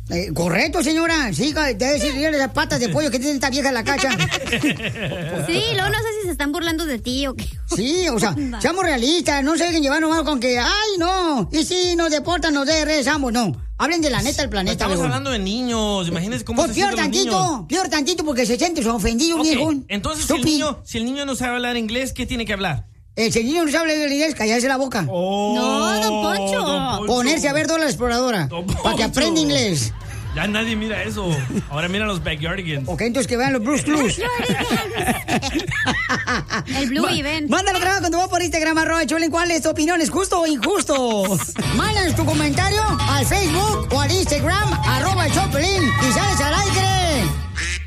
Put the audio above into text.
Correcto, señora. Sí, debe decirle las patas de pollo que tiene esta vieja en la cacha. Sí, luego no sé si se están burlando de ti o qué. Sí, o sea, seamos realistas, no se dejen llevar nomás con que, ay, no, y si nos deportan, nos regresamos, no. Hablen de la neta del planeta. Estamos hablando de niños, imagínense cómo pues se sienten los niños. Peor tantito porque se sienten ofendidos, viejo. Entonces, si el niño no sabe hablar inglés, ¿qué tiene que hablar? Si el niño no sabe hablar inglés, callarse la boca. No, don Poncho. Ponerse a ver Dora la Exploradora, para que aprenda inglés. Ya nadie mira eso. Ahora miran los Backyardigans. Ok, entonces que vean los Blues Clues. El Blue Event. Mándalo grabado cuando va por Instagram, @Choplin. ¿Cuál es tu opinión? ¿Es justo o injusto? Mándanos tu comentario al Facebook o al Instagram, @Choplin. Y sales al aire